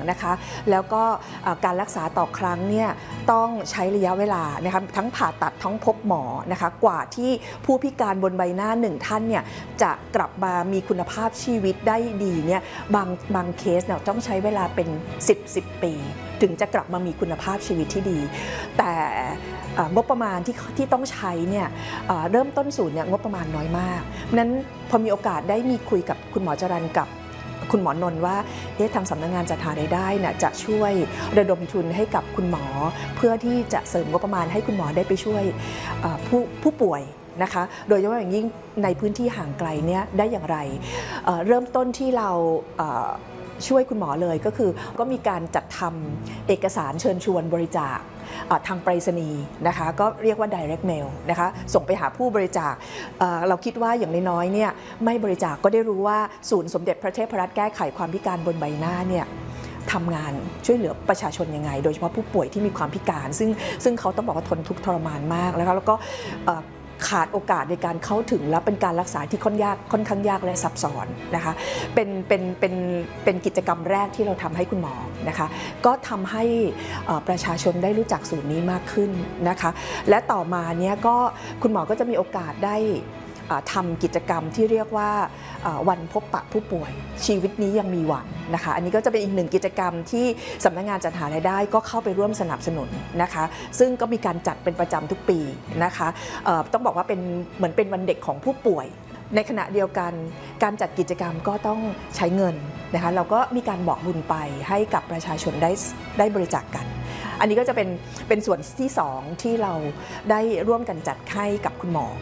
นะคะแล้วก็การรักษาต่อครั้งเนี่ยต้องใช้ระยะเวลานะคะทั้งผ่าตัดทั้งพบหมอนะคะกว่าที่ผู้พิการบนใบหน้า1ท่านเนี่ยจะกลับมามีคุณภาพชีวิตได้ดีเนี่ยบางเคสเนี่ยต้องใช้เวลาเป็น10 ปีถึงจะกลับมามีคุณภาพชีวิตที่ดีแต่งบประมาณที่ต้องใช้เนี่ยเริ่มต้นศูนย์เนี่ยงบประมาณน้อยมากนั้นพอมีโอกาสได้มีคุยกับคุณหมอจรัญกับคุณหมอนนท์ว่าทางสำนักงานจัดหารายได้เนี่ยจะช่วยระดมทุนให้กับคุณหมอเพื่อที่จะเสริมงบประมาณให้คุณหมอได้ไปช่วยผู้ป่วยนะคะโดยเฉพาะอย่างยิ่งในพื้นที่ห่างไกลเนี่ยได้อย่างไรเริ่มต้นที่เราช่วยคุณหมอเลยก็คือก็มีการจัดทำเอกสารเชิญชวนบริจาคทางไปรษณีย์นะคะก็เรียกว่า direct mail นะคะส่งไปหาผู้บริจาคเราคิดว่าอย่างน้อยๆเนี่ยไม่บริจาคก็ได้รู้ว่าศูนย์สมเด็จพระเทพรัตน์แก้ไขความพิการบนใบหน้าเนี่ยทำงานช่วยเหลือประชาชนยังไงโดยเฉพาะผู้ป่วยที่มีความพิการซึ่งเขาต้องบอกว่าทนทุกข์ทรมานมากแล้วก็ขาดโอกาสในการเข้าถึงและเป็นการรักษาที่ค่อนข้างยากและซับซ้อนนะคะเป็นกิจกรรมแรกที่เราทำให้คุณหมอนะคะก็ทำให้ประชาชนได้รู้จักศูนย์นี้มากขึ้นนะคะและต่อมาเนี่ยก็คุณหมอก็จะมีโอกาสได้ทำกิจกรรมที่เรียกว่าวันพบปะผู้ป่วยชีวิตนี้ยังมีหวังนะคะอันนี้ก็จะเป็นอีกหนึ่งกิจกรรมที่สำนักงานจัดหารายได้ก็เข้าไปร่วมสนับสนุนนะคะซึ่งก็มีการจัดเป็นประจำทุกปีนะคะต้องบอกว่าเหมือนเป็นวันเด็กของผู้ป่วยในขณะเดียวกันการจัดกิจกรรมก็ต้องใช้เงินนะคะเราก็มีการบอกบุญไปให้กับประชาชนได้บริจาคกันอันนี้ก็จะเป็นส่วนที่2ที่เราได้ร่วมกันจัดให้กับคุณหมอ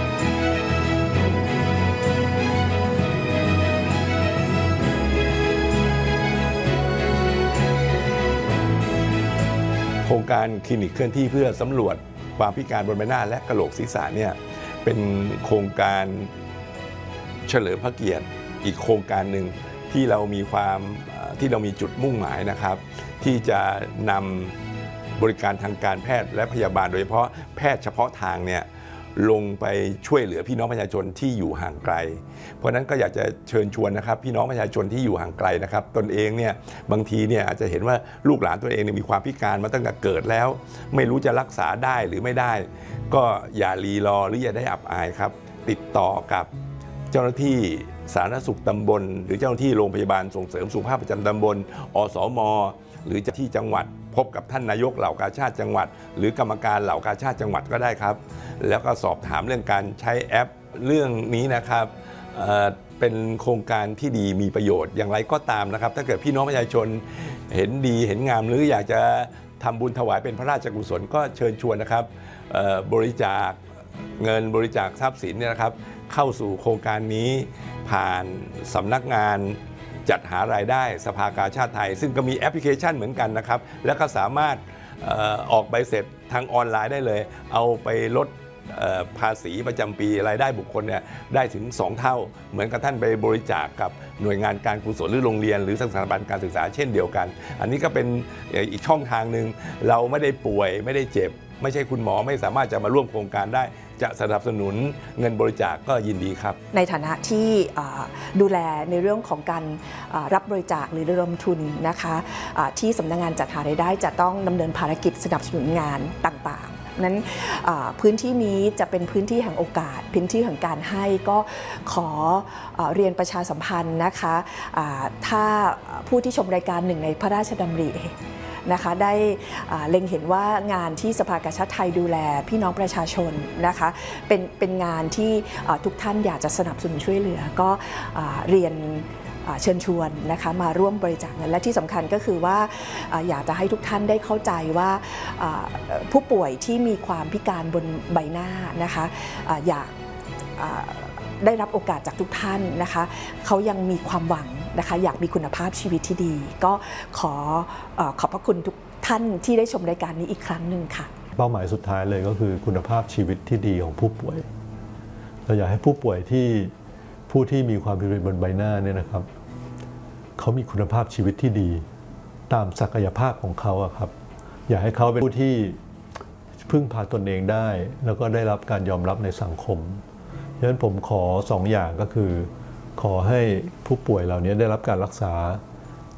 โครงการคลินิกเคลื่อนที่เพื่อสำรวจความพิการบนใบหน้าและกะโหลกศีรษะเนี่ยเป็นโครงการเฉลิมพระเกียรติอีกโครงการหนึ่งที่เรามีจุดมุ่งหมายนะครับที่จะนำบริการทางการแพทย์และพยาบาลโดยเฉพาะแพทย์เฉพาะทางเนี่ยลงไปช่วยเหลือพี่น้องประชาชนที่อยู่ห่างไกลเพราะนั้นก็อยากจะเชิญชวนนะครับพี่น้องประชาชนที่อยู่ห่างไกลนะครับตนเองเนี่ยบางทีเนี่ยอาจจะเห็นว่าลูกหลานตัวเองมีความพิการมาตั้งแต่เกิดแล้วไม่รู้จะรักษาได้หรือไม่ได้ก็อย่ารีรอหรืออย่าได้อับอายครับติดต่อกับเจ้าหน้าที่สาธารณสุขตำบลหรือเจ้าหน้าที่โรงพยาบาลส่งเสริมสุขภาพประจำตำบลอสม.หรือที่จังหวัดพบกับท่านนายกเหล่ากาชาดจังหวัดหรือกรรมการเหล่ากาชาดจังหวัดก็ได้ครับแล้วก็สอบถามเรื่องการใช้แอปเรื่องนี้นะครับเป็นโครงการที่ดีมีประโยชน์อย่างไรก็ตามนะครับถ้าเกิดพี่น้องประชาชนเห็นดีเห็นงามหรืออยากจะทำบุญถวายเป็นพระราชกุศลก็เชิญชวนนะครับบริจาคเงินบริจาคทรัพย์สินเนี่ยนะครับเข้าสู่โครงการนี้ผ่านสำนักงานจัดหารายได้สภากาชาดไทยซึ่งก็มีแอปพลิเคชันเหมือนกันนะครับแล้วก็สามารถออกใบเสร็จทางออนไลน์ได้เลยเอาไปลดภาษีประจำปีรายได้บุคคลเนี่ยได้ถึง2 เท่าเหมือนกับท่านไปบริจาคกับหน่วยงานการกุศลหรือโรงเรียนหรือสถาบันการศึกษาเช่นเดียวกันอันนี้ก็เป็นอีกช่องทางหนึ่งเราไม่ได้ป่วยไม่ได้เจ็บไม่ใช่คุณหมอไม่สามารถจะมาร่วมโครงการได้จะสนับสนุนเงินบริจาคก็ยินดีครับในฐานะที่ดูแลในเรื่องของการรับบริจาคหรือระดมทุนนะคะที่สำนักงานจัดหารายได้จะต้องดำเนินภารกิจสนับสนุนงานต่างๆนั้นพื้นที่นี้จะเป็นพื้นที่แห่งโอกาสพื้นที่แห่งการให้ก็ขอเรียนประชาสัมพันธ์นะคะถ้าผู้ที่ชมรายการหนึ่งในพระราชดำรินะคะได้เล็งเห็นว่างานที่สภากาชาดไทยดูแลพี่น้องประชาชนนะคะเป็นงานที่ทุกท่านอยากจะสนับสนุนช่วยเหลือก็เรียนเชิญชวนนะคะมาร่วมบริจาคเงินและที่สำคัญก็คือว่าอยากจะให้ทุกท่านได้เข้าใจว่าผู้ป่วยที่มีความพิการบนใบหน้านะคะอยากได้รับโอกาสจากทุกท่านนะคะเขายังมีความหวังนะคะอยากมีคุณภาพชีวิตที่ดีก็ขอบพระคุณทุกท่านที่ได้ชมรายการนี้อีกครั้งหนึ่งค่ะเป้าหมายสุดท้ายเลยก็คือคุณภาพชีวิตที่ดีของผู้ป่วยเราอยากให้ผู้ป่วยผู้ที่มีความพิการบนใบหน้าเนี่ยนะครับเขามีคุณภาพชีวิตที่ดีตามศักยภาพของเขาครับอยากให้เขาเป็นผู้ที่พึ่งพาตนเองได้แล้วก็ได้รับการยอมรับในสังคมฉะนั้นผมขอ2 อย่างก็คือขอให้ผู้ป่วยเหล่านี้ได้รับการรักษา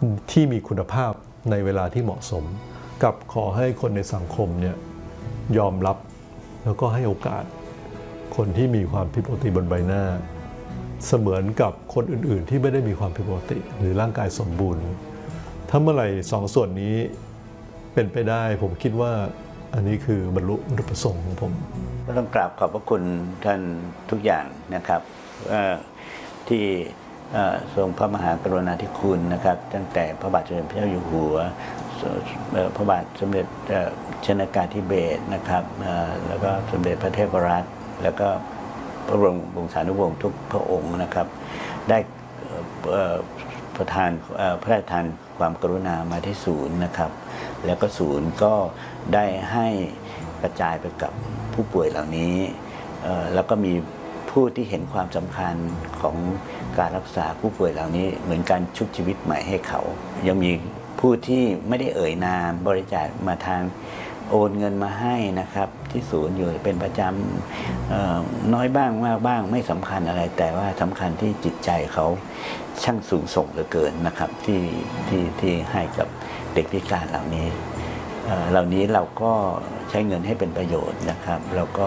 ที่มีคุณภาพในเวลาที่เหมาะสมกับขอให้คนในสังคมเนี่ยยอมรับแล้วก็ให้โอกาสคนที่มีความผิดปกติบนใบหน้าเสมือนกับคนอื่นๆที่ไม่ได้มีความผิดปกติหรือร่างกายสมบูรณ์ถ้าเมื่อไหร่สองส่วนนี้เป็นไปได้ผมคิดว่าอันนี้คือบรรลุวัตถุประสงค์ของผมก็ต้องกราบขอบพระคุณท่านทุกอย่างนะครับที่ทรงพระมหากรุณาธิคุณนะครับตั้งแต่พระบาทสมเด็จพระเจ้าอยู่หัวพระบาทสมเด็จชนกาธิเบศรนะครับแล้วก็สมเด็จพระเทพรัตน์แล้วก็พระบรมวงศานุวงศ์ทุกพระองค์นะครับได้พระราชทานความกรุณามาที่ศูนย์นะครับแล้วก็ศูนย์ก็ได้ให้กระจายไปกับผู้ป่วยเหล่านี้แล้วก็มีผู้ที่เห็นความสำคัญของการรักษาผู้ป่วยเหล่านี้เหมือนการชุบชีวิตใหม่ให้เขายังมีผู้ที่ไม่ได้เอ่ยนามบริจาคมาทางโอนเงินมาให้นะครับที่ศูนย์อยู่เป็นประจำน้อยบ้างมากบ้างไม่สำคัญอะไรแต่ว่าสำคัญที่จิตใจเขาช่างสูงส่งเหลือเกินนะครับที่ให้กับเด็กพิการเหล่านี้เราก็ใช้เงินให้เป็นประโยชน์นะครับแล้วก็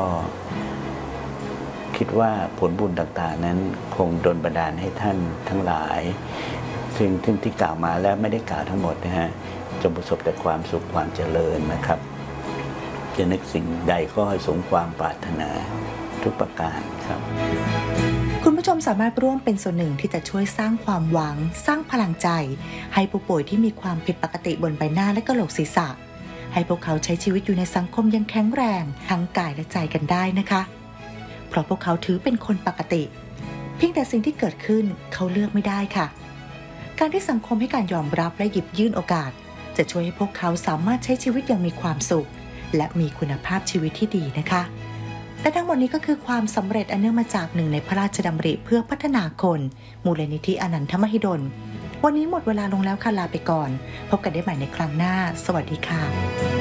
คิดว่าผลบุญต่างๆนั้นคงดลบันดาลให้ท่านทั้งหลายซึ่งที่กล่าวมาแล้วไม่ได้กล่าวทั้งหมดนะฮะจงประสบแต่ความสุขความเจริญนะครับจะนึกสิ่งใดก็ให้สมความปรารถนาทุกประการครับคุณผู้ชมสามารถร่วมเป็นส่วนหนึ่งที่จะช่วยสร้างความหวังสร้างพลังใจให้ผู้ป่วยที่มีความผิดปกติบนใบหน้าและกะโหลกศีรษะให้พวกเขาใช้ชีวิตอยู่ในสังคมยังแข็งแรงทั้งกายและใจกันได้นะคะเพราะพวกเขาถือเป็นคนปกติเพียงแต่สิ่งที่เกิดขึ้นเขาเลือกไม่ได้ค่ะการที่สังคมให้การยอมรับและหยิบยื่นโอกาสจะช่วยให้พวกเขาสามารถใช้ชีวิตอย่างมีความสุขและมีคุณภาพชีวิตที่ดีนะคะและทั้งหมดนี้ก็คือความสำเร็จอันเนื่องมาจากหนึ่งในพระราชดำริเพื่อพัฒนาคนมูลนิธิอนันทมหิดลวันนี้หมดเวลาลงแล้วค่ะลาไปก่อนพบกันได้ใหม่ในครั้งหน้าสวัสดีค่ะ